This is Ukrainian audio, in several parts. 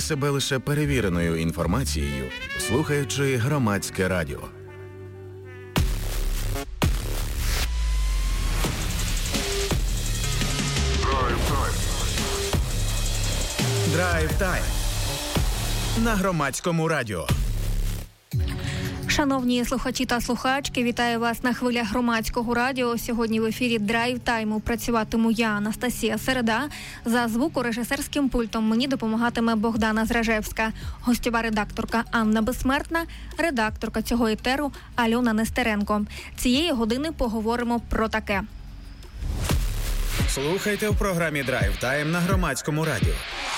себе лише перевіреною інформацією, слухаючи Громадське радіо. Драйв-тайм на Громадському радіо. Шановні слухачі та слухачки, вітаю вас на хвилях Громадського радіо. Сьогодні в ефірі Драйв-тайму працюватиму я, Анастасія Середа. За звукорежисерським пультом мені допомагатиме Богдана Зражевська, гостьова редакторка Анна Безсмертна, редакторка цього етеру Альона Нестеренко. Цієї години поговоримо про таке. Слухайте в програмі Драйв-тайм на Громадському радіо.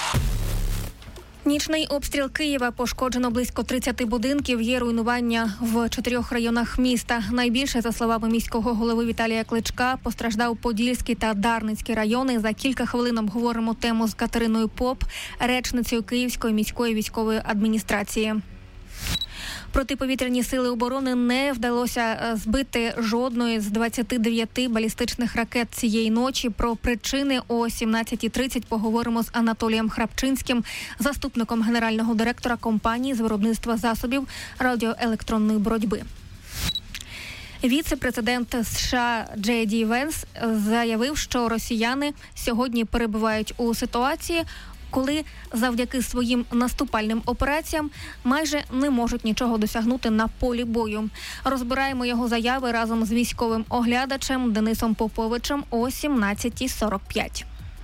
Нічний обстріл Києва, пошкоджено близько 30 будинків, є руйнування в 4 районах міста. Найбільше, за словами міського голови Віталія Кличка, постраждав Подільський та Дарницький райони. За кілька хвилин обговоримо тему з Катериною Поп, речницею Київської міської військової адміністрації. Протиповітряні сили оборони не вдалося збити жодної з 29 балістичних ракет цієї ночі. Про причини о 17:30 поговоримо з Анатолієм Храпчинським, заступником генерального директора компанії з виробництва засобів радіоелектронної боротьби. Віце-президент США Джей Ді Венс заявив, що росіяни сьогодні перебувають у ситуації, коли завдяки своїм наступальним операціям майже не можуть нічого досягнути на полі бою. Розбираємо його заяви разом з військовим оглядачем Денисом Поповичем о 17:45.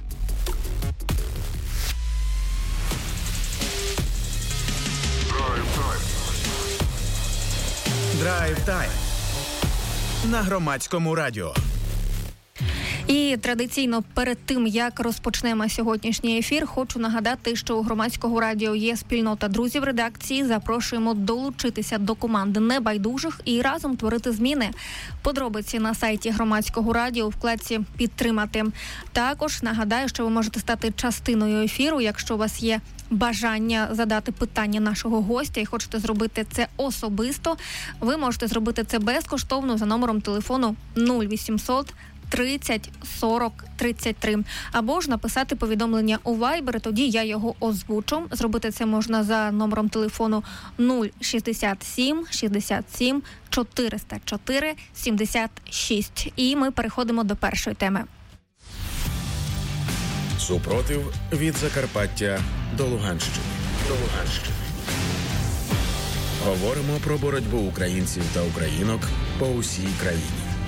Драйв-тайм на Громадському радіо. І традиційно перед тим, як розпочнемо сьогоднішній ефір, хочу нагадати, що у Громадського радіо є спільнота друзів редакції. Запрошуємо долучитися до команди небайдужих і разом творити зміни. Подробиці на сайті Громадського радіо у вкладці «Підтримати». Також нагадаю, що ви можете стати частиною ефіру, якщо у вас є бажання задати питання нашого гостя і хочете зробити це особисто. Ви можете зробити це безкоштовно за номером телефону 0800 30 40 33. Або ж написати повідомлення у Viber, тоді я його озвучу. Зробити це можна за номером телефону 067 67 404 76. І ми переходимо до першої теми. Супротив від Закарпаття до Луганщини. Говоримо про боротьбу українців та українок по усій країні.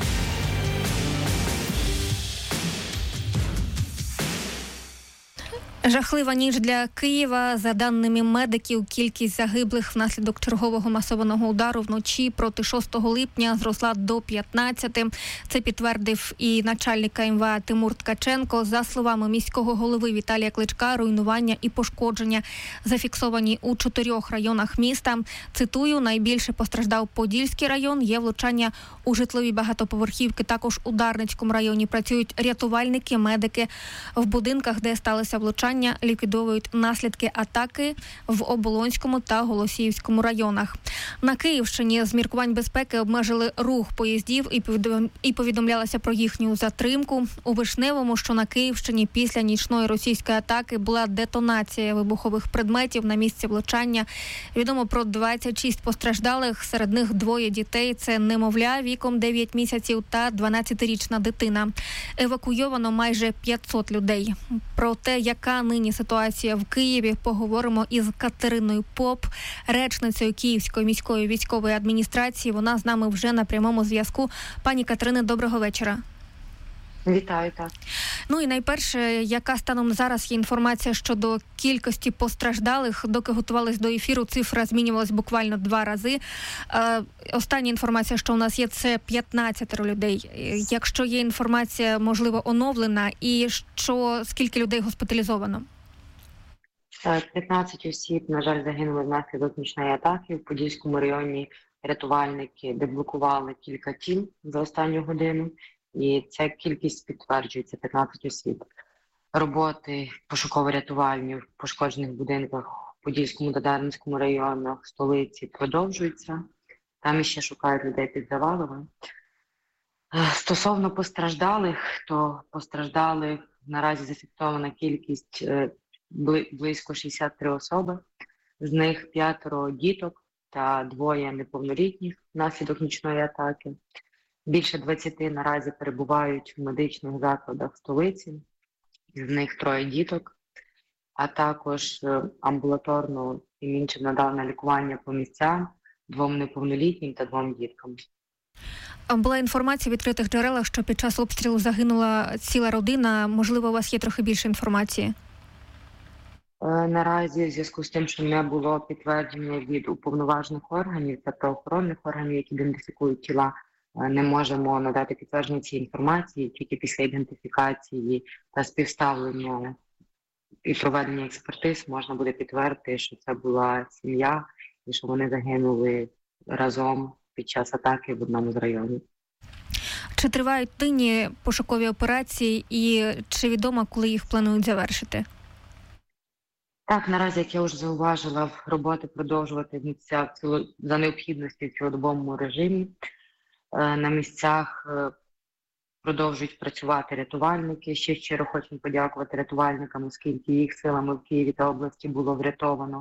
Жахлива ніч для Києва. За даними медиків, кількість загиблих внаслідок чергового масованого удару вночі проти 6 липня зросла до 15. Це підтвердив і начальник КМВА Тимур Ткаченко. За словами міського голови Віталія Кличка, руйнування і пошкодження зафіксовані у 4 районах міста. Цитую, найбільше постраждав Подільський район, є влучання у житлові багатоповерхівки, також у Дарницькому районі працюють рятувальники, медики. В будинках, де сталося влучання, ліквідовують наслідки атаки в Оболонському та Голосіївському районах. На Київщині з міркувань безпеки обмежили рух поїздів і повідомлялося про їхню затримку. У Вишневому, що на Київщині, після нічної російської атаки була детонація вибухових предметів на місці влучання. Відомо про 26 постраждалих, серед них 2 дітей. Це немовля віком 9 місяців та 12-річна дитина. Евакуйовано майже 500 людей. Про те, яка нині ситуація в Києві, поговоримо із Катериною Поп, речницею Київської міської військової адміністрації. Вона з нами вже на прямому зв'язку. Пані Катерине, доброго вечора. Вітаю, так. Ну і найперше, яка станом зараз є інформація щодо кількості постраждалих? Доки готувались до ефіру, цифра змінювалась буквально 2 рази. Остання інформація, що у нас є, це 15 людей. Якщо є інформація, можливо, оновлена, і скільки людей госпіталізовано? 15 осіб, на жаль, загинули внаслідок нічної атаки. В Подільському районі рятувальники деблокували кілька тіл за останню годину. І ця кількість підтверджується, 15 осіб. Роботи пошуково-рятувальні в пошкоджених будинках в Подільському та Дарницькому районах столиці продовжуються. Там іще шукають людей під завалами. Стосовно постраждалих, то постраждалих наразі зафіксована кількість близько 63 особи, з них 5 діток та 2 неповнолітніх внаслідок нічної атаки. Більше 20 наразі перебувають в медичних закладах столиці, з них 3 діток, а також амбулаторно і іншим надане лікування по місцям 2 неповнолітнім та 2 діткам. Була інформація в відкритих джерелах, що під час обстрілу загинула ціла родина. Можливо, у вас є трохи більше інформації? Наразі, в зв'язку з тим, що не було підтвердження від уповноважених органів та правоохоронних органів, які ідентифікують тіла, не можемо надати підтвердження цієї інформації. Тільки після ідентифікації та співставлення і проведення експертиз можна буде підтвердити, що це була сім'я і що вони загинули разом під час атаки в одному з районів. Чи тривають нині пошукові операції і чи відомо, коли їх планують завершити? Так, наразі, як я вже зауважила, роботи продовжувати в місцях за необхідності в цілодобовому режимі. На місцях продовжують працювати рятувальники. Ще щиро хочемо подякувати рятувальникам, оскільки їх силами в Києві та області було врятовано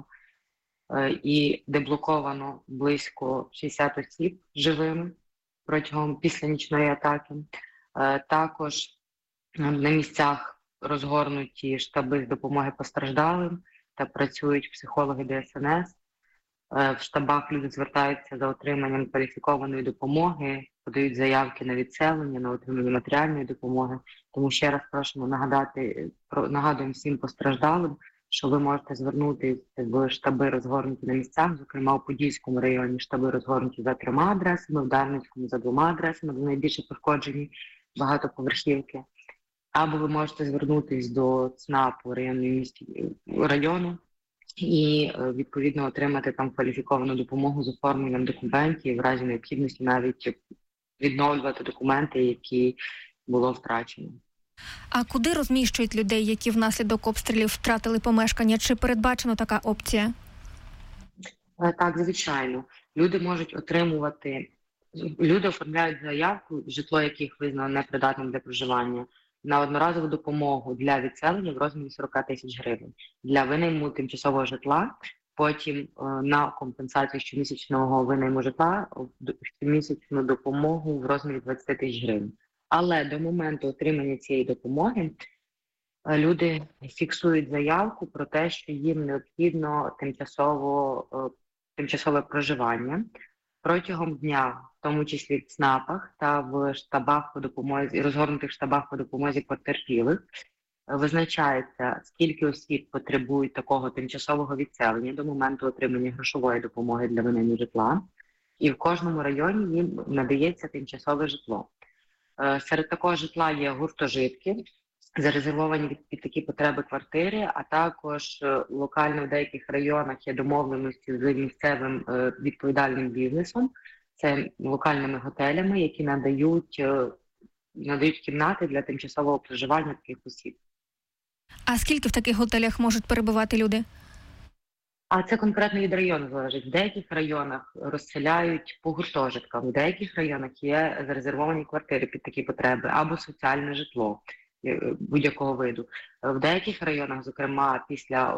і деблоковано близько 60 осіб живими після нічної атаки. Також на місцях розгорнуті штаби з допомоги постраждалим та працюють психологи ДСНС. В штабах люди звертаються за отриманням кваліфікованої допомоги, подають заявки на відселення, на отримання матеріальної допомоги. Тому ще раз просимо нагадуємо всім постраждалим, що ви можете звернутися в штаби, розгорнуті на місцях, зокрема у Подільському районі штаби розгорнуті за 3 адресами, в Дарницькому за 2 адресами, де найбільше пошкоджені багатоповерхівки. Або ви можете звернутися до ЦНАПу району і, відповідно, отримати там кваліфіковану допомогу з оформленням документів, в разі необхідності навіть відновлювати документи, які було втрачено. А куди розміщують людей, які внаслідок обстрілів втратили помешкання? Чи передбачена така опція? Так, звичайно. Люди оформляють заявку, житло яких визнано непридатним для проживання, на одноразову допомогу для відселення в розмірі 40 тисяч гривень. Для винайму тимчасового житла, потім на компенсацію щомісячного винайму житла, щомісячну допомогу в розмірі 20 тисяч гривень. Але до моменту отримання цієї допомоги люди фіксують заявку про те, що їм необхідно тимчасове проживання. Протягом дня, в тому числі в ЦНАПах та в штабах по допомозі, розгорнутих штабах по допомозі потерпілих, визначається, скільки осіб потребують такого тимчасового відселення до моменту отримання грошової допомоги для винайму житла. І в кожному районі їм надається тимчасове житло. Серед такого житла є гуртожитки, зарезервовані під такі потреби квартири, а також локально в деяких районах є домовленості з місцевим відповідальним бізнесом, це локальними готелями, які надають кімнати для тимчасового проживання таких осіб. А скільки в таких готелях можуть перебувати люди? А це конкретно від району залежить. В деяких районах розселяють по гуртожиткам, в деяких районах є зарезервовані квартири під такі потреби або соціальне житло будь-якого виду. В деяких районах, зокрема після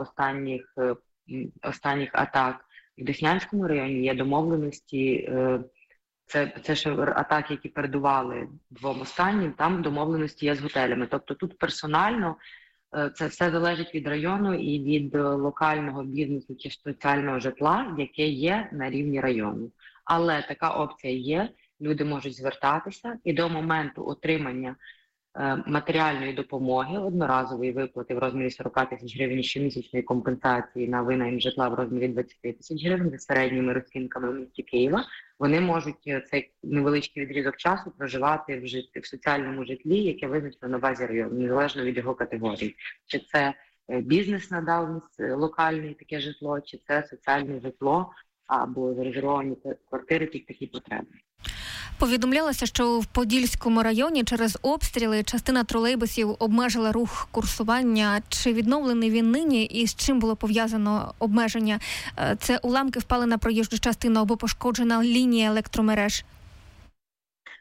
останніх атак в Деснянському районі, є домовленості, це ще атаки, які передували 2 останнім, там домовленості є з готелями. Тобто тут персонально це все залежить від району і від локального бізнесу чи соціального житла, яке є на рівні району. Але така опція є, люди можуть звертатися і до моменту отримання матеріальної допомоги, одноразової виплати в розмірі 40 тисяч гривень, щомісячної компенсації на винайм житла в розмірі 20 тисяч гривень за середніми розцінками в місті Києва, вони можуть цей невеличкий відрізок часу проживати в соціальному житлі, яке визначено на базі району, незалежно від його категорії. Чи це бізнес надав локальне таке житло, чи це соціальне житло або зарезервовані квартири під такі потреби. Повідомлялося, що в Подільському районі через обстріли частина тролейбусів обмежила рух курсування. Чи відновлений він нині і з чим було пов'язано обмеження? Це уламки впали на проїжджу частину або пошкоджена лінія електромереж?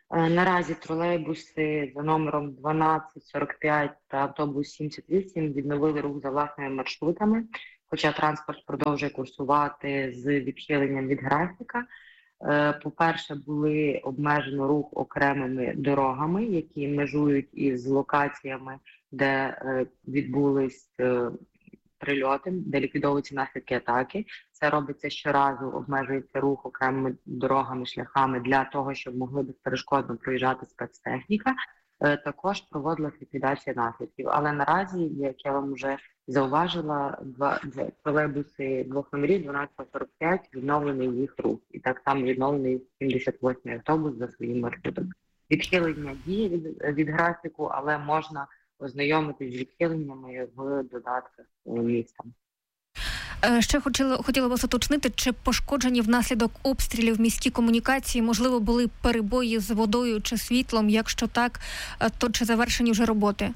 Наразі тролейбуси за номером 1245 та автобус 78 відновили рух за власними маршрутами, хоча транспорт продовжує курсувати з відхиленням від графіка. По-перше, були обмежено рух окремими дорогами, які межують із локаціями, де відбулись прильоти, де ліквідовуються наслідки атаки. Це робиться щоразу, обмежується рух окремими дорогами, шляхами для того, щоб могли безперешкодно проїжджати спецтехніка. Також проводилась ліквідація наслідків. Але наразі, як я вам вже зауважила, два тролейбуси двох номерів 1245 відновлений їх рух. І так само відновлений 78-й автобус за своїм маршрутом. Відхилення діє від графіку, але можна ознайомитись з відхиленнями в додатках міста. Ще хотіла вас уточнити, чи пошкоджені внаслідок обстрілів міські комунікації, можливо, були перебої з водою чи світлом? Якщо так, то чи завершені вже роботи?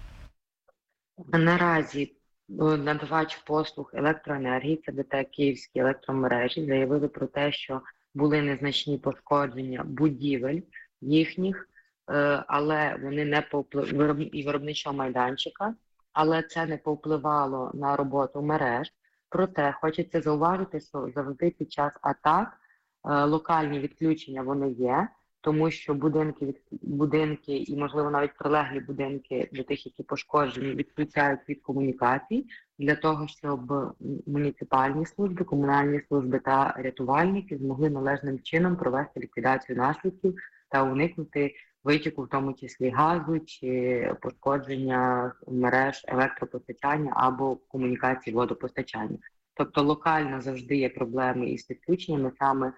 Наразі надавач послуг електроенергії, це ДТЕК Київські електромережі, заявили про те, що були незначні пошкодження будівель їхніх, але вони не і виробничого майданчика, але це не повпливало на роботу мереж. Проте хочеться зауважити, що завжди під час атак локальні відключення вони є, тому що будинки і, можливо, навіть прилеглі будинки до тих, які пошкоджені, відключають від комунікацій для того, щоб муніципальні служби, комунальні служби та рятувальники змогли належним чином провести ліквідацію наслідків та уникнути витіку, в тому числі газу чи пошкодження мереж електропостачання або комунікації водопостачання. Тобто локально завжди є проблеми із підключеннями саме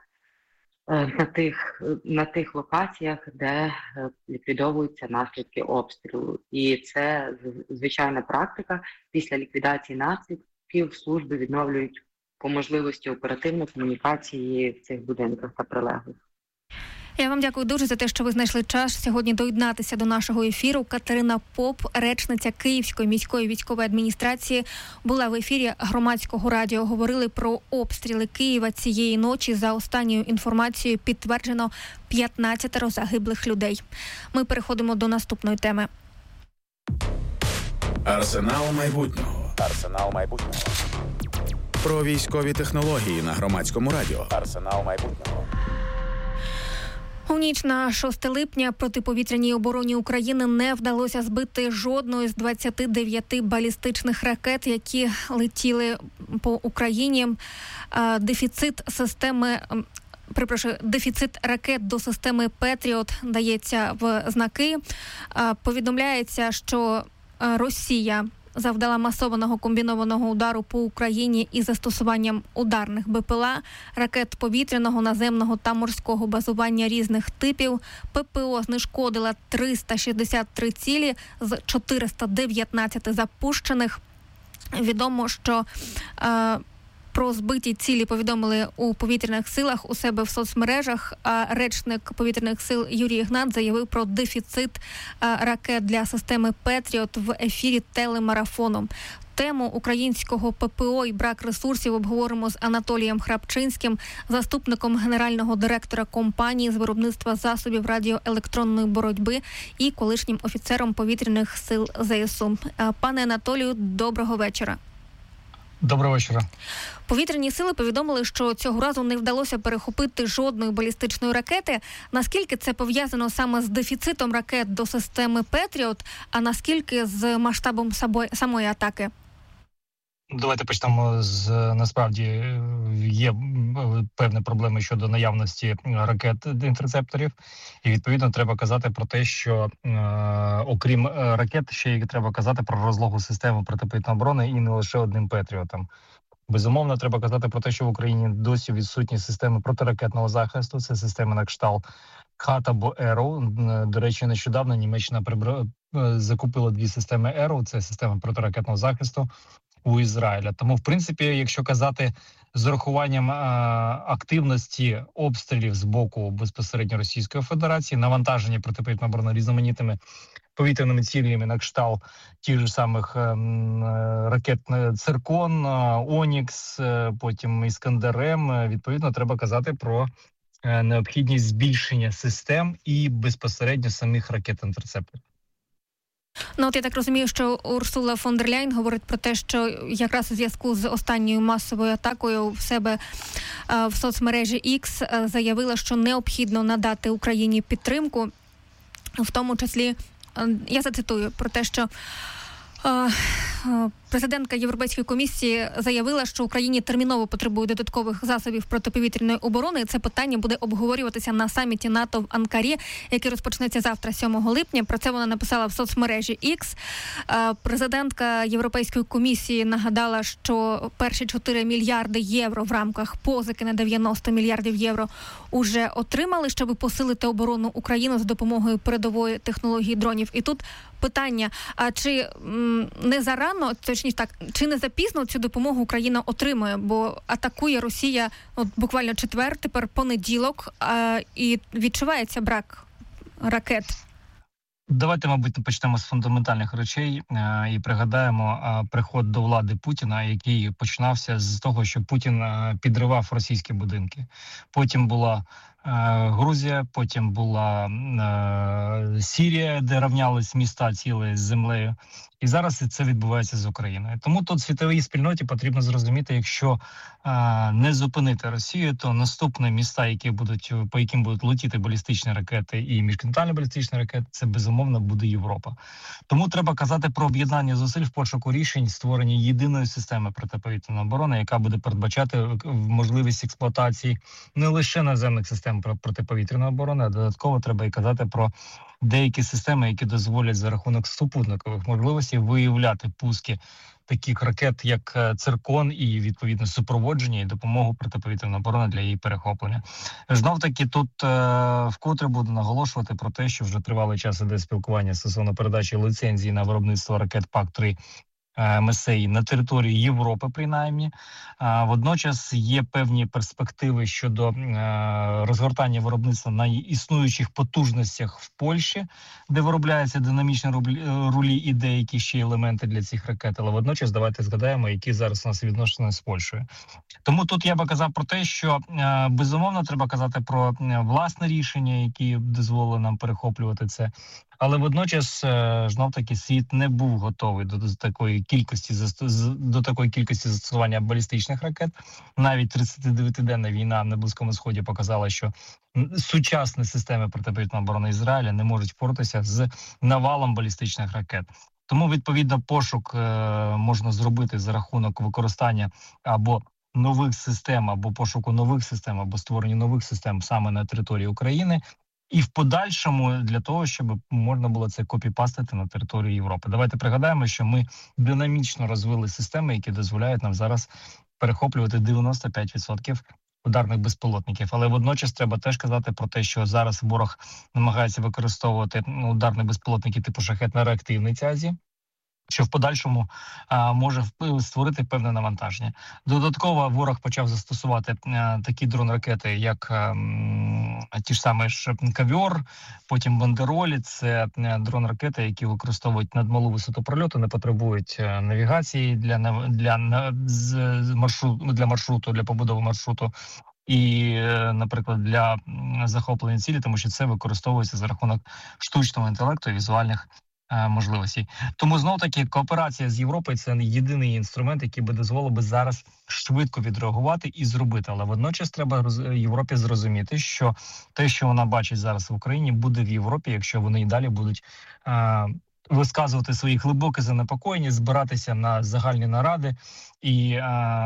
на тих локаціях, де ліквідовуються наслідки обстрілу. І це звичайна практика. Після ліквідації наслідків служби відновлюють по можливості оперативно комунікації в цих будинках та прилеглих. Я вам дякую дуже за те, що ви знайшли час сьогодні доєднатися до нашого ефіру. Катерина Поп, речниця Київської міської військової адміністрації, була в ефірі Громадського радіо. Говорили про обстріли Києва цієї ночі. За останньою інформацією підтверджено 15 загиблих людей. Ми переходимо до наступної теми. Арсенал майбутнього. Арсенал майбутнього. Про військові технології на Громадському радіо. Арсенал майбутнього. У ніч на 6 липня протиповітряній обороні України не вдалося збити жодної з 29 балістичних ракет, які летіли по Україні. Дефіцит ракет до системи «Петріот» дається в знаки. Повідомляється, що Росія завдала масованого комбінованого удару по Україні із застосуванням ударних БПЛА, ракет повітряного, наземного та морського базування різних типів. ППО знешкодила 363 цілі з 419 запущених. Відомо, що про збиті цілі повідомили у повітряних силах у себе в соцмережах, а речник повітряних сил Юрій Ігнат заявив про дефіцит ракет для системи «Петріот» в ефірі телемарафону. Тему українського ППО і брак ресурсів обговоримо з Анатолієм Храпчинським, заступником генерального директора компанії з виробництва засобів радіоелектронної боротьби і колишнім офіцером повітряних сил ЗСУ. Пане Анатолію, доброго вечора. Доброго вечора. Повітряні сили повідомили, що цього разу не вдалося перехопити жодної балістичної ракети. Наскільки це пов'язано саме з дефіцитом ракет до системи «Петріот», а наскільки з масштабом самої атаки? Давайте почнемо з, насправді, є певні проблеми щодо наявності ракет-інтерцепторів. І, відповідно, треба казати про те, що окрім ракет, ще й треба казати про розлогу системи протиповітряної оборони і не лише одним «Петріотом». Безумовно, треба казати про те, що в Україні досі відсутні системи протиракетного захисту. Це системи на кшталт ХАТ або ЕРО. До речі, нещодавно Німеччина закупила 2 системи ЕРО. Це система протиракетного захисту у Ізраїля. Тому, в принципі, якщо казати з урахуванням активності обстрілів з боку безпосередньо Російської Федерації, навантаження протиповітряної оборони різноманітними повітряними цілями на кшталт тих же самих ракет «Циркон», «Онікс», потім «Іскандер-М», відповідно, треба казати про необхідність збільшення систем і безпосередньо самих ракет-інтерцепторів. Ну, от я так розумію, що Урсула фон дер Ляйн говорить про те, що якраз у зв'язку з останньою масовою атакою в себе в соцмережі X заявила, що необхідно надати Україні підтримку, в тому числі, я зацитую, про те, що президентка Європейської комісії заявила, що Україні терміново потребує додаткових засобів протиповітряної оборони. І це питання буде обговорюватися на саміті НАТО в Анкарі, який розпочнеться завтра, 7 липня. Про це вона написала в соцмережі X. Президентка Європейської комісії нагадала, що перші 4 мільярди євро в рамках позики на 90 мільярдів євро уже отримали, щоб посилити оборону України за допомогою передової технології дронів. І тут питання, а чи не зарано, точніше так, чи не запізно цю допомогу Україна отримує, бо атакує Росія буквально четвер, тепер понеділок, і відчувається брак ракет. Давайте, мабуть, почнемо з фундаментальних речей і пригадаємо приход до влади Путіна, який починався з того, що Путін підривав російські будинки. Потім була Грузія, потім була Сирія, де рівнялись міста цілі з землею. І зараз це відбувається з Україною. Тому тут світовій спільноті потрібно зрозуміти, якщо не зупинити Росію, то наступні міста, по яким будуть летіти балістичні ракети і міжконтинентальні балістичні ракети, це безумовно буде Європа. Тому треба казати про об'єднання зусиль в пошуку рішень, створення єдиної системи протиповітряної оборони, яка буде передбачати можливість експлуатації не лише наземних систем протиповітряної оборони, а додатково треба і казати про деякі системи, які дозволять за рахунок супутникових можливостей виявляти пуски таких ракет, як «Циркон», і, відповідно, супроводження і допомогу протиповітряної оборони для її перехоплення. Знов-таки тут вкотре буду наголошувати про те, що вже тривалий час іде спілкування стосовно передачі ліцензії на виробництво ракет ПАК-3 МСА на території Європи, принаймні. Водночас є певні перспективи щодо розгортання виробництва на існуючих потужностях в Польщі, де виробляються динамічні рулі і деякі ще елементи для цих ракет. Але водночас давайте згадаємо, які зараз у нас відносини з Польщею. Тому тут я би казав про те, що безумовно треба казати про власне рішення, які дозволили нам перехоплювати це. Але водночас, знов-таки, світ не був готовий до такої кількості застосування балістичних ракет. Навіть 39-денна війна на Близькому Сході показала, що сучасні системи протиповітряної оборони Ізраїля не можуть впоратися з навалом балістичних ракет. Тому, відповідно, пошук можна зробити за рахунок використання або нових систем, або пошуку нових систем, або створення нових систем саме на території України. І в подальшому для того, щоб можна було це копіпастити на територію Європи. Давайте пригадаємо, що ми динамічно розвили системи, які дозволяють нам зараз перехоплювати 95% ударних безпілотників. Але водночас треба теж казати про те, що зараз ворог намагається використовувати ударні безпілотники типу «Шахед» на реактивній тязі, що в подальшому може створити певне навантаження. Додатково ворог почав застосувати такі дрон-ракети, як ті ж самі «Кавіор», потім «Бандеролі». Це дрон-ракети, які використовують надмалу висоту прольоту, не потребують навігації для маршруту, для побудови маршруту. І, наприклад, для захоплення цілі, тому що це використовується за рахунок штучного інтелекту і візуальних можливостей. Тому знов-таки кооперація з Європою – це єдиний інструмент, який би дозволив би зараз швидко відреагувати і зробити. Але водночас треба Європі зрозуміти, що те, що вона бачить зараз в Україні, буде в Європі, якщо вони і далі будуть висказувати свої глибокі занепокоєння, збиратися на загальні наради і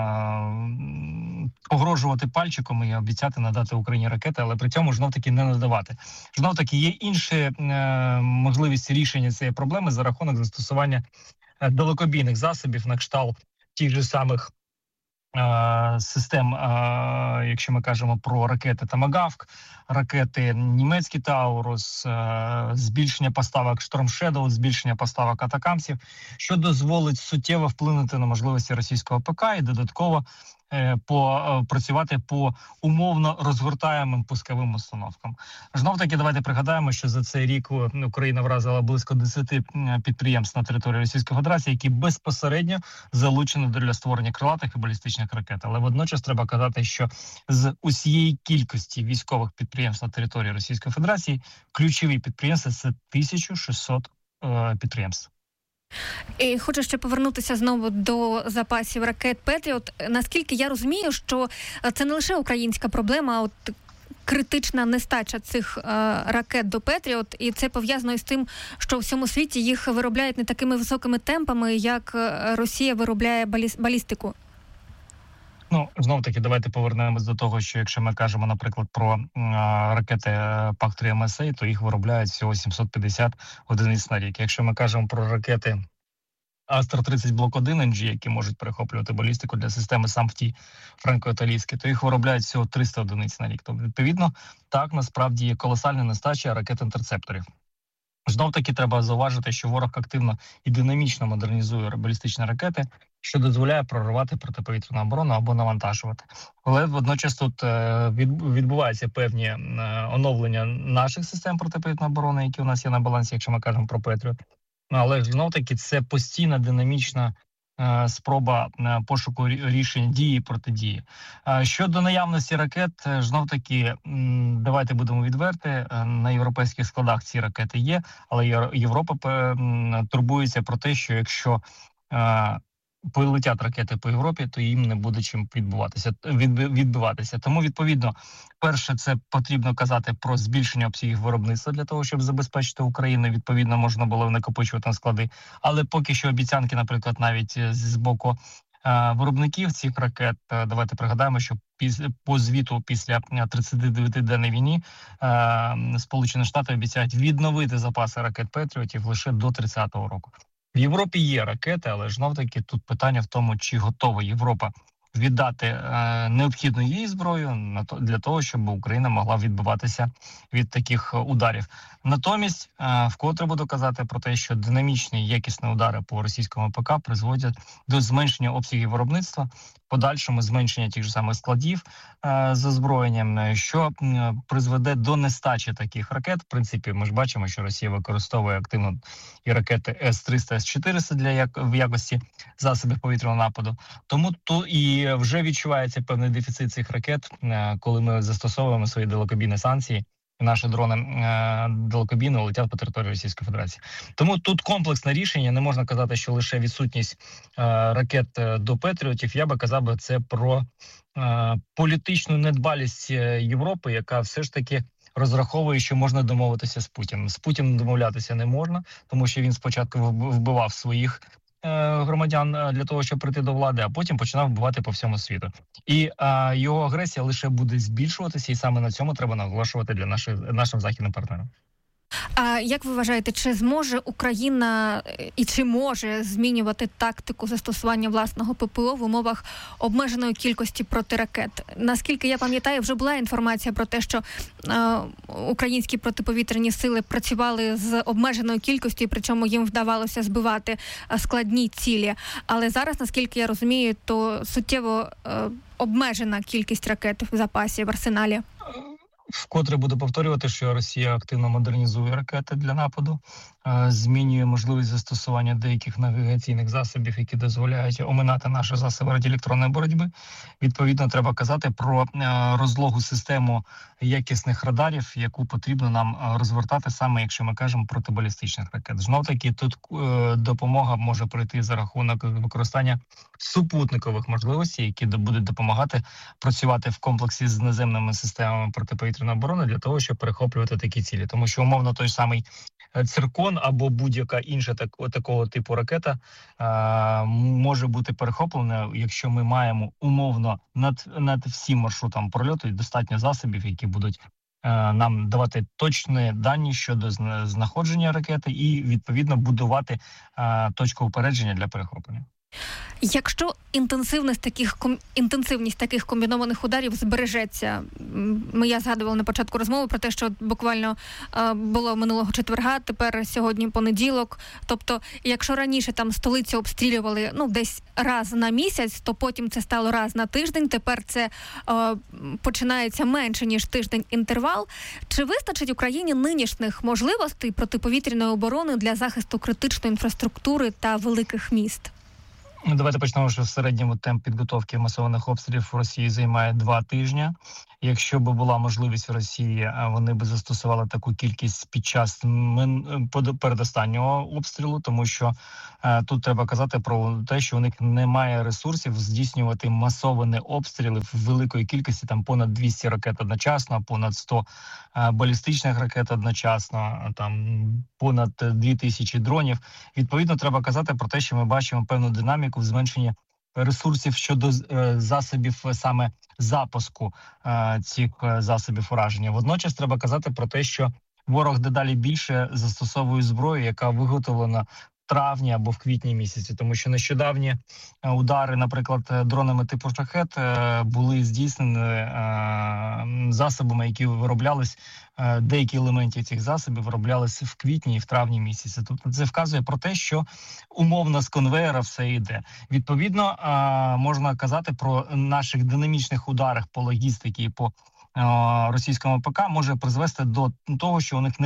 погрожувати пальчиком і обіцяти надати Україні ракети, але при цьому знов-таки не надавати. Знов-таки є інші можливості рішення цієї проблеми за рахунок застосування далекобійних засобів на кшталт тих же самих систем, якщо ми кажемо про ракети «Томагавк», ракети німецькі «Таурус», збільшення поставок «Шторм Шедоу», збільшення поставок «Атакамсів», що дозволить суттєво вплинути на можливості російського ПК і додатково працювати по умовно розгортаємим пусковим установкам. Знов таки, давайте пригадаємо, що за цей рік Україна вразила близько 10 підприємств на території Російської Федерації, які безпосередньо залучені для створення крилатих і балістичних ракет. Але водночас треба казати, що з усієї кількості військових підприємств на території Російської Федерації ключові підприємства – це 1600 підприємств. І хочу ще повернутися знову до запасів ракет «Петріот». Наскільки я розумію, що це не лише українська проблема, а от критична нестача цих ракет до «Петріот», і це пов'язано із тим, що у всьому світі їх виробляють не такими високими темпами, як Росія виробляє балістику. Знов-таки, давайте повернемось до того, що якщо ми кажемо, наприклад, про ракети ПАК-3 МСА, то їх виробляють всього 750 одиниць на рік. Якщо ми кажемо про ракети Астра-30 Блок 1 NG, які можуть перехоплювати балістику для системи САМПТІ франко-італійської, то їх виробляють всього 300 одиниць на рік. Тобто, відповідно, так, насправді є колосальна нестача ракет-інтерцепторів. Знов-таки треба зауважити, що ворог активно і динамічно модернізує балістичні ракети, що дозволяє проривати протиповітряну оборону або навантажувати. Але водночас тут відбуваються певні оновлення наших систем протиповітряної оборони, які у нас є на балансі, якщо ми кажемо про «Петріот». Але знов-таки це постійна динамічна спроба пошуку рішень дії і протидії. Щодо наявності ракет, знов-таки, давайте будемо відверті, на європейських складах ці ракети є, але Європа турбується про те, що якщо полетять ракети по Європі, то їм не буде чим відбиватися. Тому, відповідно, перше, це потрібно казати про збільшення обсягів виробництва для того, щоб забезпечити Україну. Відповідно, можна було накопичувати на склади. Але поки що обіцянки, наприклад, навіть з боку виробників цих ракет, давайте пригадаємо, що по звіту після 39-денної війни Сполучені Штати обіцяють відновити запаси ракет «Петріотів» лише до 30-го року. В Європі є ракети, але знов-таки тут питання в тому, чи готова Європа віддати необхідну їй зброю для того, щоб Україна могла відбиватися від таких ударів. Натомість, вкотре буду казати про те, що динамічні якісні удари по російському ПК призводять до зменшення обсягів виробництва, подальшому зменшення тих же самих складів з озброєнням, що призведе до нестачі таких ракет. В принципі, ми ж бачимо, що Росія використовує активно і ракети С-300, С-400 в якості засобів повітряного нападу. Тому тут і вже відчувається певний дефіцит цих ракет, коли ми застосовуємо свої далекобійні санкції. Наші дрони далекобійно летять по території Російської Федерації. Тому тут комплексне рішення. Не можна казати, що лише відсутність ракет до «Петріотів». Я би казав, це про політичну недбалість Європи, яка все ж таки розраховує, що можна домовитися з Путіним. З Путіним домовлятися не можна, тому що він спочатку вбивав своїх громадян для того, щоб прийти до влади, а потім починав вбивати по всьому світу. І його агресія лише буде збільшуватися, і саме на цьому треба наголошувати для нашим західним партнерам. А як ви вважаєте, чи зможе Україна і чи може змінювати тактику застосування власного ППО в умовах обмеженої кількості протиракет? Наскільки я пам'ятаю, вже була інформація про те, що українські протиповітряні сили працювали з обмеженою кількістю, причому їм вдавалося збивати складні цілі. Але зараз, наскільки я розумію, то суттєво обмежена кількість ракет в запасі, в арсеналі. Вкотре буду повторювати, що Росія активно модернізує ракети для нападу, змінює можливість застосування деяких навігаційних засобів, які дозволяють оминати наші засоби радіоелектронної боротьби. Відповідно, треба казати про розлогу систему якісних радарів, яку потрібно нам розвертати саме, якщо ми кажемо, протибалістичних ракет. Знов-таки, тут допомога може прийти за рахунок використання супутникових можливостей, які будуть допомагати працювати в комплексі з наземними системами протиповітряної оборони для того, щоб перехоплювати такі цілі. Тому що, умовно, той самий «Циркон» або будь-яка інша такого типу ракета може бути перехоплена, якщо ми маємо умовно над всім маршрутом прольоту достатньо засобів, які будуть нам давати точні дані щодо знаходження ракети і, відповідно, будувати точку упередження для перехоплення. Якщо інтенсивність таких комбінованих ударів збережеться, я згадувала на початку розмови про те, що буквально було минулого четверга, тепер сьогодні понеділок. Тобто, якщо раніше там столицю обстрілювали десь раз на місяць, то потім це стало раз на тиждень, тепер це починається менше, ніж тиждень інтервал. Чи вистачить Україні нинішніх можливостей протиповітряної оборони для захисту критичної інфраструктури та великих міст? Давайте почнемо, що в середньому темп підготовки масованих обстрілів в Росії займає 2 тижні. Якщо б була можливість в Росії, вони б застосували таку кількість під час передостаннього обстрілу, тому що тут треба казати про те, що у них немає ресурсів здійснювати масовані обстріли в великої кількості, там понад 200 ракет одночасно, понад 100 балістичних ракет одночасно, там понад 2000 дронів. Відповідно, треба казати про те, що ми бачимо певну динаміку в зменшенні ресурсів щодо засобів саме запуску цих засобів ураження. Водночас треба казати про те, що ворог дедалі більше застосовує зброю, яка виготовлена в травні або в квітні місяці, тому що нещодавні удари, наприклад, дронами типу «Шахед» були здійснені засобами, які вироблялись, деякі елементи цих засобів вироблялися в квітні і в травні місяці. Тобто це вказує про те, що умовно з конвеєра все йде. Відповідно, можна казати про наших динамічних ударах по логістиці і по російському ПК може призвести до того, що у них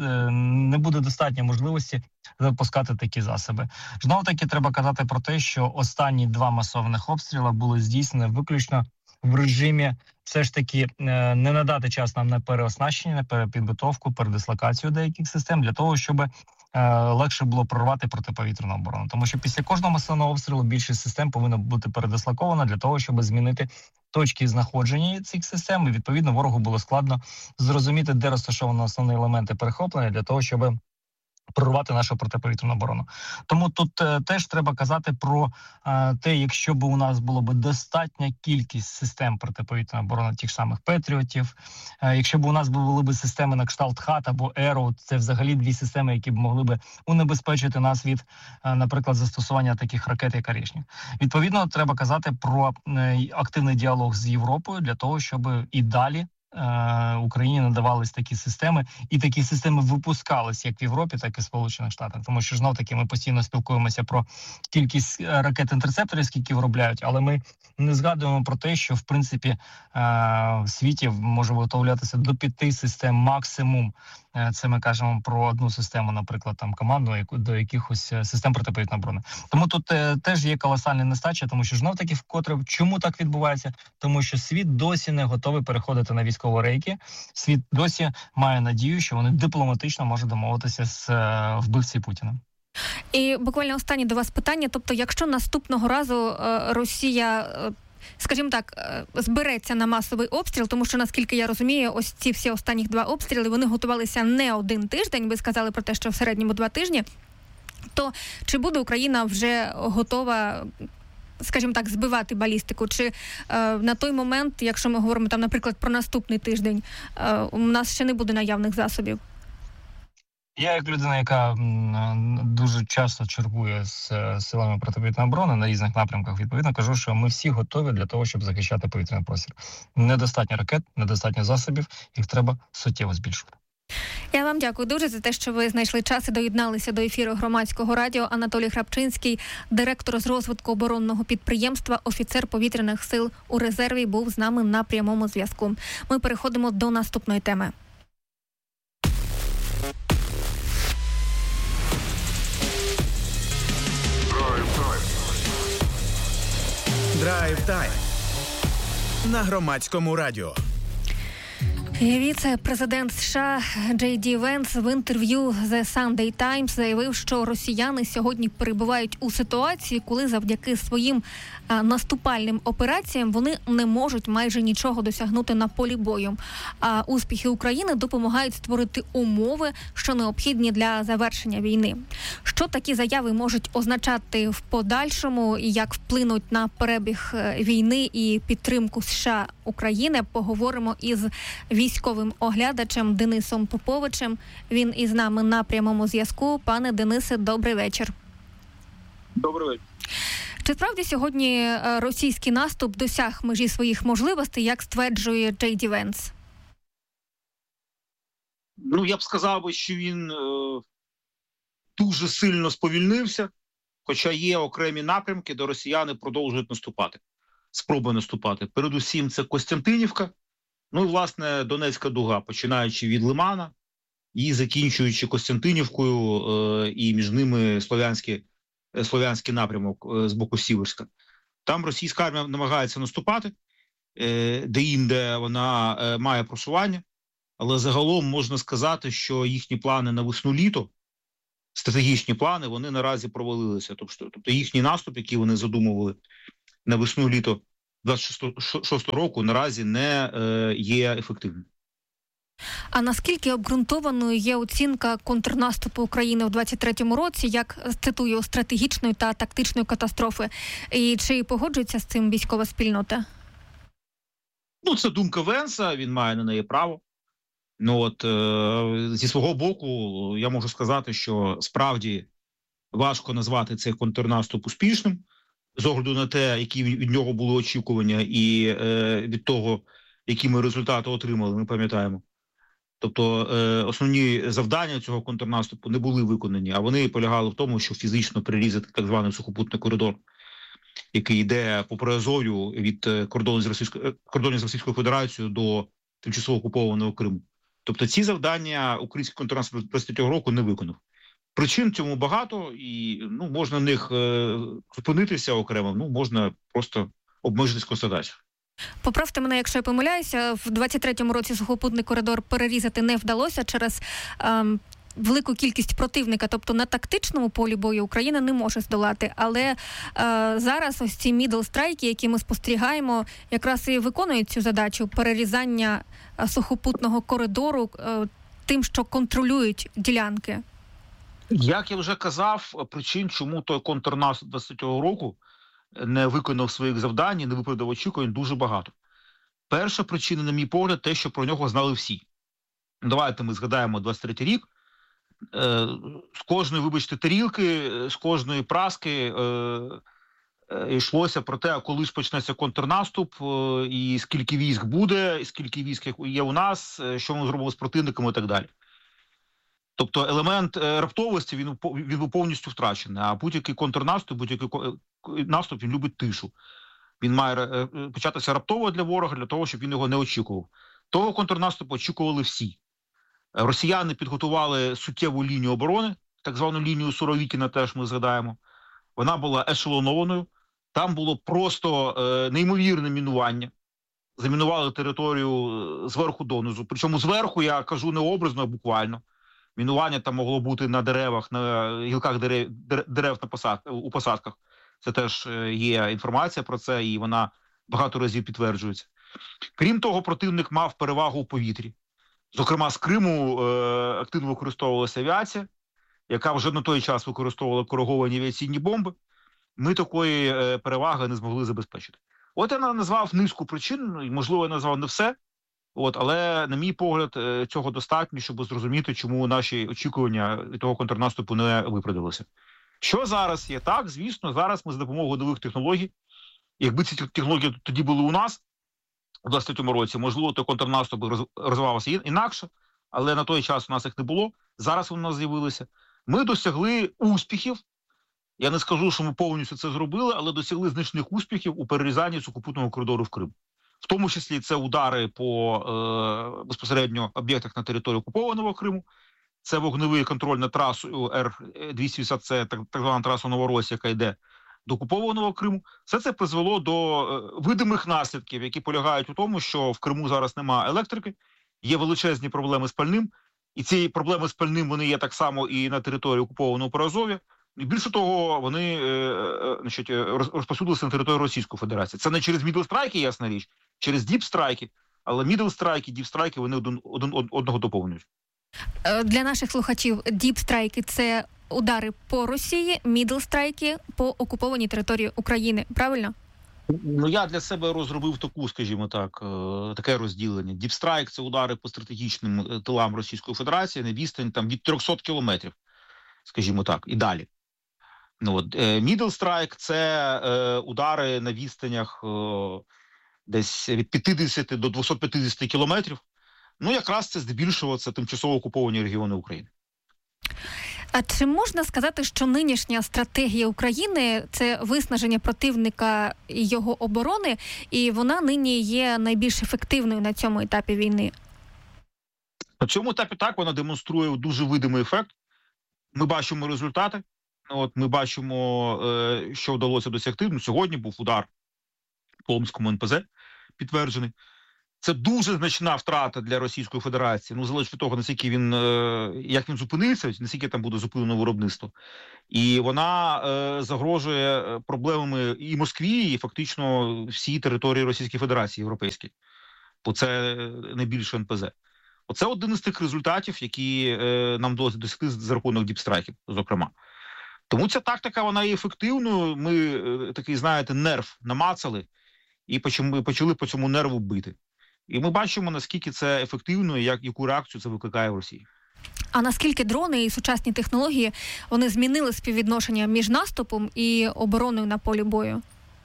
не буде достатньо можливості запускати такі засоби. Знову таки треба казати про те, що останні 2 масованих обстріли були здійснені виключно в режимі все ж таки не надати час нам на переоснащення, на перепідготовку, передислокацію деяких систем для того, щоб легше було прорвати протиповітряну оборону. Тому що після кожного масованого обстрілу більшість систем повинна бути передислокована для того, щоб змінити точки знаходження цих систем. І, відповідно, ворогу було складно зрозуміти, де розташовані основні елементи перехоплення для того, щоб прорвати нашу протиповітряну оборону. Тому тут теж треба казати про те, якщо б у нас було б достатня кількість систем протиповітряної оборони, тих самих «Петріотів», якщо б у нас були б системи на кшталт «Хат» або «Еро», це взагалі 2 системи, які б могли б унебезпечити нас від, наприклад, застосування таких ракет, як «Орешник». Відповідно, треба казати про активний діалог з Європою для того, щоб і далі Україні надавались такі системи, і такі системи випускались як в Європі, так і в Сполучених Штатах. Тому що, знов-таки, ми постійно спілкуємося про кількість ракет-інтерцепторів, скільки виробляють, але ми не згадуємо про те, що, в принципі, в світі може виготовлятися до 5 систем максимум. Це ми кажемо про одну систему, наприклад, там команду, до якихось систем протиповітряної оборони. Тому тут теж є колосальна нестача, тому що, знов-таки, вкотре, чому так відбувається? Тому що світ досі не готовий переходити на військові рейки. Світ досі має надію, що вони дипломатично можуть домовитися з вбивцею Путіна. І буквально останнє до вас питання. Тобто, якщо наступного разу Росія, скажімо так, збереться на масовий обстріл, тому що, наскільки я розумію, ось ці всі останніх 2 обстріли, вони готувалися не 1 тиждень, ви сказали про те, що в середньому 2 тижні, то чи буде Україна вже готова, скажімо так, збивати балістику? Чи на той момент, якщо ми говоримо, там, наприклад, про наступний тиждень, у нас ще не буде наявних засобів? Я, як людина, яка дуже часто чергує з силами протиповітряної оборони на різних напрямках, відповідно кажу, що ми всі готові для того, щоб захищати повітряний простір. Недостатньо ракет, недостатньо засобів, їх треба суттєво збільшувати. Я вам дякую дуже за те, що ви знайшли час і доєдналися до ефіру Громадського радіо. Анатолій Храпчинський, директор з розвитку оборонного підприємства, офіцер повітряних сил у резерві, був з нами на прямому зв'язку. Ми переходимо до наступної теми. Драйв-тайм на Громадському радіо. Віце-президент США Джей Ді Венс в інтерв'ю The Sunday Times заявив, що росіяни сьогодні перебувають у ситуації, коли завдяки своїм наступальним операціям вони не можуть майже нічого досягнути на полі бою. А успіхи України допомагають створити умови, що необхідні для завершення війни. Що такі заяви можуть означати в подальшому і як вплинуть на перебіг війни і підтримку США України, поговоримо із військовим оглядачем Денисом Поповичем. Він із нами на прямому зв'язку. Пане Денисе, добрий вечір. Добрий вечір. Чи справді сьогодні російський наступ досяг межі своїх можливостей, як стверджує Джей Ді Венс? Ну, я б сказав, що він дуже сильно сповільнився, хоча є окремі напрямки, де росіяни продовжують наступати, спроби наступати. Передусім це Костянтинівка, ну і, власне, Донецька дуга, починаючи від Лимана і закінчуючи Костянтинівкою і між ними слов'янський напрямок з боку Сіверська. Там російська армія намагається наступати, де-інде вона має просування, але загалом можна сказати, що їхні плани на весну-літо, стратегічні плани, вони наразі провалилися. Тобто їхній наступ, який вони задумували на весну-літо 26 року, наразі не є ефективним. А наскільки обґрунтованою є оцінка контрнаступу України в 23-му році, як, цитую, стратегічної та тактичної катастрофи? І чи погоджується з цим військова спільнота? Ну, це думка Венса, він має на неї право. Ну от зі свого боку я можу сказати, що справді важко назвати цей контрнаступ успішним, з огляду на те, які від нього були очікування, і від того, які ми результати отримали, ми пам'ятаємо. Тобто основні завдання цього контрнаступу не були виконані, а вони полягали в тому, щоб фізично перерізати так званий сухопутний коридор, який йде по Приазов'ю від кордонів з Російською Федерацією до тимчасово окупованого Криму. Тобто ці завдання український контрнаступ 23-го року не виконав. Причин цьому багато, і можна в них зупинитися окремо, можна просто обмежитись констатацією. Поправте мене, якщо я помиляюся, в 23-му році сухопутний коридор перерізати не вдалося через велику кількість противника, тобто на тактичному полі бою Україна не може здолати. Але зараз ось ці мідл-страйки, які ми спостерігаємо, якраз і виконують цю задачу перерізання сухопутного коридору тим, що контролюють ділянки. Як я вже казав, причин, чому той контрнаступ 23-го року не виконав своїх завдань, не виправдав очікувань, дуже багато. Перша причина, на мій погляд, те, що про нього знали всі. Давайте ми згадаємо 23-й рік. З кожної, вибачте, тарілки, з кожної праски йшлося про те, коли ж почнеться контрнаступ, і скільки військ буде, і скільки військ є у нас, що ми зробимо з противниками і так далі. Тобто елемент раптовості, він був повністю втрачений, а будь-який контрнаступ, будь-який наступ, він любить тишу. Він має початися раптово для ворога, для того, щоб він його не очікував. Того контрнаступу очікували всі. Росіяни підготували суттєву лінію оборони, так звану лінію Суровікіна теж ми згадаємо. Вона була ешелонованою. Там було просто неймовірне мінування. Замінували територію зверху донизу. Причому зверху, я кажу не образно, а буквально. Мінування там могло бути на деревах, на гілках дерев у посадках. Це теж є інформація про це, і вона багато разів підтверджується. Крім того, противник мав перевагу у повітрі. Зокрема, з Криму активно використовувалася авіація, яка вже на той час використовувала кориговані авіаційні бомби. Ми такої переваги не змогли забезпечити. От я назвав низку причин, можливо, я назвав не все, але, на мій погляд, цього достатньо, щоб зрозуміти, чому наші очікування від того контрнаступу не виправдалися. Що зараз є? Так, звісно, зараз ми за допомогою нових технологій, якби ці технології тоді були у нас, у 23-му році, можливо, той контрнаступ розвивався інакше, але на той час у нас їх не було, зараз вони у нас з'явилися. Ми досягли успіхів, я не скажу, що ми повністю це зробили, але досягли значних успіхів у перерізанні сухопутного коридору в Крим. В тому числі це удари по безпосередньо об'єктах на території окупованого Криму, це вогневий контроль над трасою Р-280, це так звана траса Новоросія, яка йде до окупованого Криму. Все це призвело до видимих наслідків, які полягають у тому, що в Криму зараз немає електрики, є величезні проблеми з пальним, і ці проблеми з пальним, вони є так само і на території окупованого Приазов'я. І більше того, вони розпосюдилися на територію Російської Федерації. Це не через мідл-страйки, ясна річ, через діп-страйки, але мідл-страйки, діп-страйки, вони один одного доповнюють. Для наших слухачів діп-страйки – це удари по Росії, мідл-страйки – по окупованій території України, правильно? Я для себе розробив таку, скажімо так, таке розділення. Діп-страйк – це удари по стратегічним тилам Російської Федерації на відстань від 300 кілометрів, скажімо так, і далі. Middle strike – це удари на відстанях десь від 50 до 250 кілометрів. Якраз це здебільшого це тимчасово окуповані регіони України. А чи можна сказати, що нинішня стратегія України – це виснаження противника і його оборони, і вона нині є найбільш ефективною на цьому етапі війни? На цьому етапі так, вона демонструє дуже видимий ефект. Ми бачимо результати. Ми бачимо, що вдалося досягти. Сьогодні був удар по Омському НПЗ підтверджений. Це дуже значна втрата для Російської Федерації. Залежить від того, наскільки як він зупинився, наскільки там буде зупинено виробництво. І вона загрожує проблемами і Москві, і фактично всій території Російської Федерації європейській. Бо це найбільше НПЗ. Оце один із тих результатів, які нам вдалося досягти за рахунок діпстрайків, зокрема. Тому ця тактика, вона є ефективною. Ми такий, знаєте, нерв намацали і почали по цьому нерву бити. І ми бачимо, наскільки це ефективно і яку реакцію це викликає в Росії. А наскільки дрони і сучасні технології, вони змінили співвідношення між наступом і обороною на полі бою?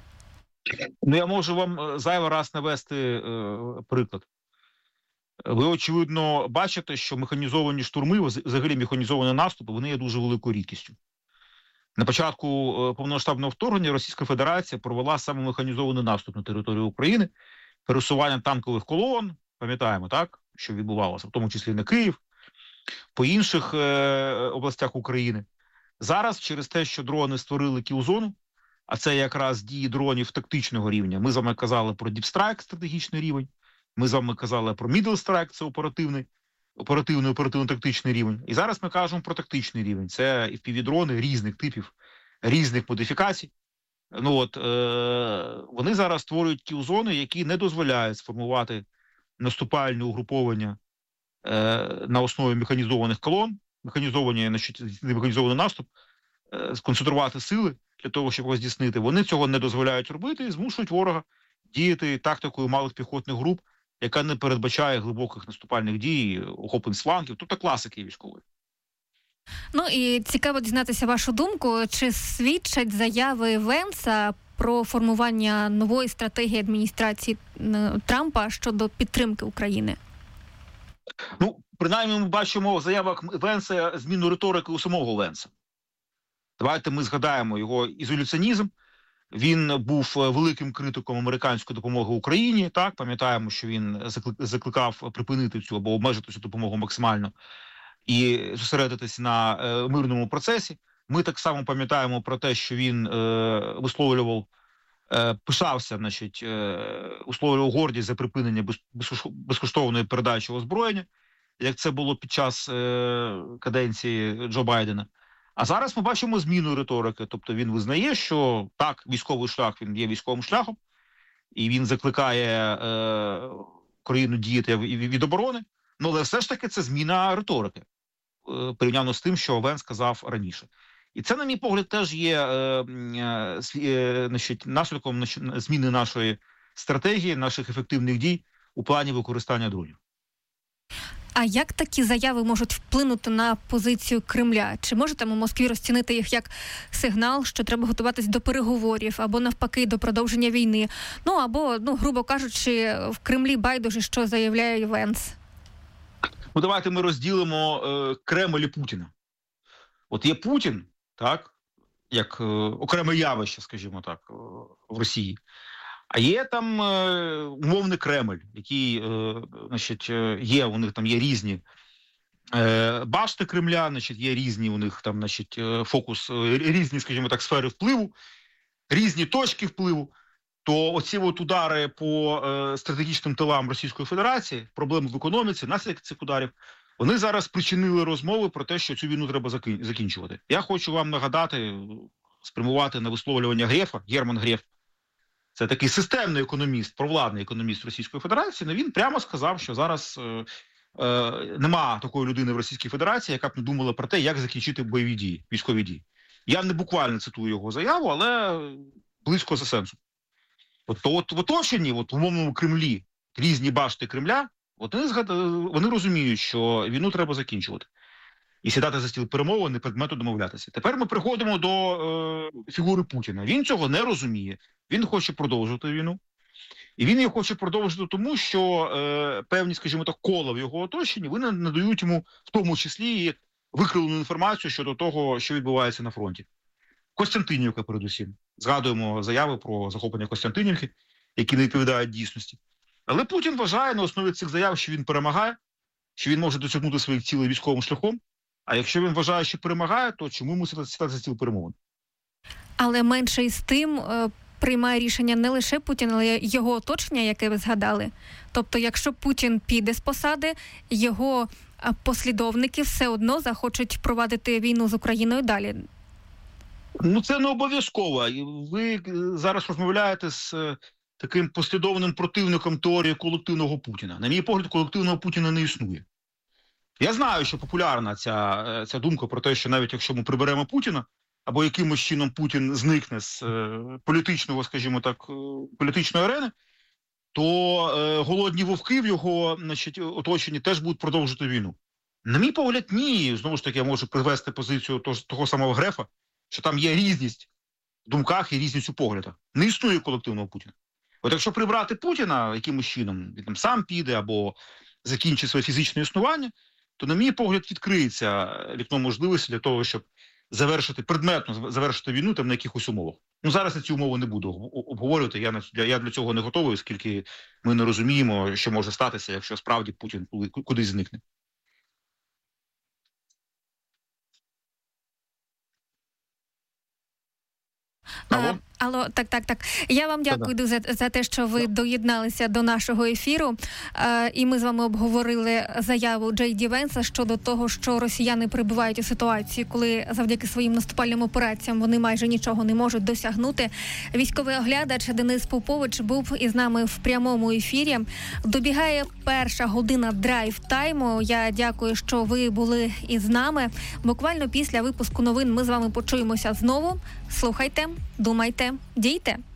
Я можу вам зайвий раз навести приклад. Ви, очевидно, бачите, що механізовані штурми, взагалі механізовані наступи, вони є дуже великою рідкістю. На початку повномасштабного вторгнення Російська Федерація провела саме механізований наступ на територію України, пересування танкових колон, пам'ятаємо, так, що відбувалося, в тому числі на Київ, по інших областях України. Зараз через те, що дрони створили кіл-зону, а це якраз дії дронів тактичного рівня. Ми з вами казали про Deep Strike, стратегічний рівень, ми з вами казали про Middle Strike, це оперативно-тактичний рівень. І зараз ми кажемо про тактичний рівень. Це FPV-дрони різних типів, різних модифікацій. Вони зараз створюють кіл-зони, які не дозволяють сформувати наступальне угруповання на основі механізованих колон, механізований наступ, сконцентрувати сили для того, щоб його здійснити. Вони цього не дозволяють робити і змушують ворога діяти тактикою малих піхотних груп, яка не передбачає глибоких наступальних дій, охоплень з флангів, тобто класики військової. І цікаво дізнатися вашу думку, чи свідчать заяви Венса про формування нової стратегії адміністрації Трампа щодо підтримки України? Принаймні ми бачимо в заявах Венса зміну риторики у самого Венса. Давайте ми згадаємо його ізоляціонізм. Він був великим критиком американської допомоги Україні, так, пам'ятаємо, що він закликав припинити цю або обмежити цю допомогу максимально і зосередитися на мирному процесі. Ми так само пам'ятаємо про те, що він пишався, висловлював гордість за припинення безкоштовної передачі озброєння, як це було під час каденції Джо Байдена. А зараз ми бачимо зміну риторики, тобто він визнає, що так, військовий шлях, він є військовим шляхом, і він закликає країну діяти від оборони, але все ж таки це зміна риторики, порівняно з тим, що Венс сказав раніше. І це, на мій погляд, теж є наслідком зміни нашої стратегії, наших ефективних дій у плані використання дронів. А як такі заяви можуть вплинути на позицію Кремля? Чи може там у Москві розцінити їх як сигнал, що треба готуватись до переговорів, або навпаки до продовження війни? Або, грубо кажучи, в Кремлі байдуже, що заявляє Венс? Давайте ми розділимо Кремль і Путіна. От є Путін, так, як окреме явище, скажімо так, в Росії. А є там умовний Кремль, який, є, у них там є різні башти Кремля, є різні у них там, фокус, різні, скажімо так, сфери впливу, різні точки впливу. То оці удари по стратегічним тилам Російської Федерації, проблеми в економіці, наслідки цих ударів, вони зараз спричинили розмови про те, що цю війну треба закінчувати. Я хочу вам нагадати, спрямувати на висловлювання Грефа, Герман Греф. Це такий системний економіст, провладний економіст Російської Федерації, але він прямо сказав, що зараз нема такої людини в Російській Федерації, яка б не думала про те, як закінчити бойові дії, військові дії. Я не буквально цитую його заяву, але близько за сенсом. От в оточенні, в умовному Кремлі, різні башти Кремля, вони розуміють, що війну треба закінчувати. і сідати за стіл перемовин і предмету домовлятися. Тепер ми приходимо до фігури Путіна. Він цього не розуміє. Він хоче продовжувати війну. І він її хоче продовжити тому, що певні, скажімо так, кола в його оточенні, вони надають йому в тому числі і викривлену інформацію щодо того, що відбувається на фронті. Костянтинівка передусім. Згадуємо заяви про захоплення Костянтинівки, які не відповідають дійсності. Але Путін вважає на основі цих заяв, що він перемагає, що він може досягнути своїх цілей військовим шляхом. А якщо він вважає, що перемагає, то чому йому сідати за стіл перемовин? Але менше із тим приймає рішення не лише Путін, але й його оточення, яке ви згадали. Тобто, якщо Путін піде з посади, його послідовники все одно захочуть провадити війну з Україною далі. Ну, це не обов'язково. Ви зараз розмовляєте з таким послідовним противником теорії колективного Путіна. На мій погляд, колективного Путіна не існує. Я знаю, що популярна ця думка про те, що навіть якщо ми приберемо Путіна, або якимось чином Путін зникне з політичного, скажімо так, політичної арени, то голодні вовки в його, значить, оточенні теж будуть продовжувати війну. На мій погляд, ні. Знову ж таки, я можу привести позицію того самого Грефа, що там є різність в думках і різність у поглядах. Не існує колективного Путіна. От якщо прибрати Путіна якимось чином, він там сам піде або закінчить своє фізичне існування, то, на мій погляд, відкриється вікно можливості для того, щоб предметно завершити війну там на якихось умовах. Ну, зараз я ці умови не буду обговорювати, я для цього не готовий, оскільки ми не розуміємо, що може статися, якщо справді Путін кудись зникне. Алло, так. Я вам дякую дуже за те, що ви доєдналися до нашого ефіру. І ми з вами обговорили заяву Джей Ді Венса щодо того, що росіяни перебувають у ситуації, коли завдяки своїм наступальним операціям вони майже нічого не можуть досягнути. Військовий оглядач Денис Попович був із нами в прямому ефірі. Добігає 1 година драйв-тайму. Я дякую, що ви були із нами. Буквально після випуску новин ми з вами почуємося знову. Слухайте, думайте, дійте.